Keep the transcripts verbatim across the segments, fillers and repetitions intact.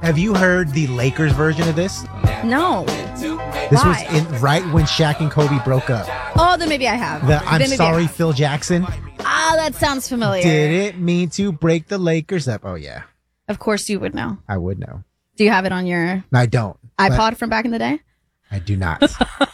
Have you heard the Lakers version of this? No. This Why? was in, right when Shaq and Kobe broke up. Oh, then maybe I have. The I'm Then maybe sorry, I- Phil Jackson. Ah, that sounds familiar. Didn't mean to break the Lakers up. Oh, yeah. Of course you would know. I would know. Do you have it on your No, I don't. but iPod from back in the day? I do not.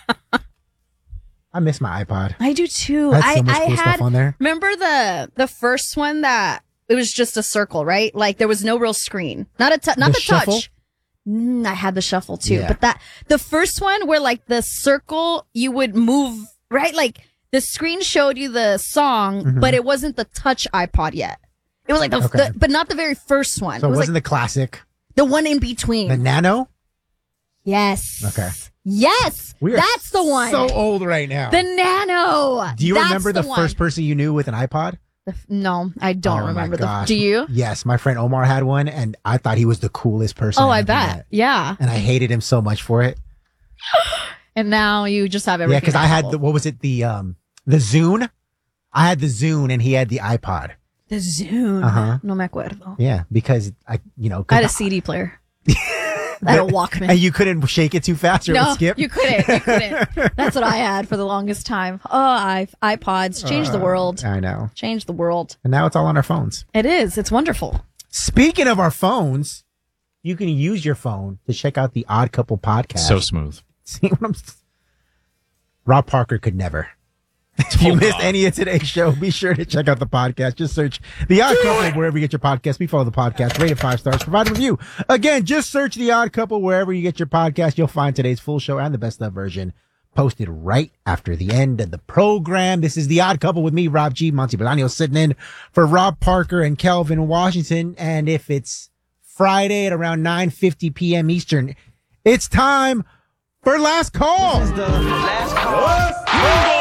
I miss my iPod. I do too. I had so much I cool had, stuff on there. Remember the the first one that it was just a circle, right? Like there was no real screen. Not a t- not The the, shuffle? touch. Mm, I had the shuffle too. Yeah. But that the first one where like the circle you would move, right? Like the screen showed you the song, Mhm. but it wasn't the touch iPod yet. It was like the, Okay. the but not the very first one. So it it was wasn't like the classic. the one in between. The Nano? Yes. Okay. Yes. We are That's the one. so old right now. The Nano. Do you That's remember the, one. first person you knew with an iPod? The f- No, I don't Oh my remember the. gosh. Do you? Yes, my friend Omar had one, and I thought he was the coolest person. Oh, I ever bet. met. Yeah. And I hated him so much for it. And now you just have everything. Yeah, because I had the Apple. what was it the um the Zune? I had the Zune, and he had the iPod. the Zune. Uh-huh. No me acuerdo. Yeah, because I you know I had a 'cause C D player. I had a Walkman. and you couldn't shake it too fast or it would No, skip. you couldn't. You couldn't. That's what I had for the longest time. Oh, I, iPods changed the Uh, world. I know. Changed the world. And now it's all on our phones. It is. It's wonderful. Speaking of our phones, you can use your phone to check out the Odd Couple podcast. So smooth. See what I'm Rob Parker could never. If you Oh, missed God. any of today's show, be sure to check out the podcast. Just search The Odd Couple wherever you get your podcast. We follow the podcast. Rate it five stars. Provide a review. Again, just search The Odd Couple wherever you get your podcast. You'll find today's full show and the best of version posted right after the end of the program. This is The Odd Couple with me, Rob G. Monty Bolaño, sitting in for Rob Parker and Kelvin Washington. And if it's Friday at around nine fifty p.m. Eastern, it's time for Last Call. Last call.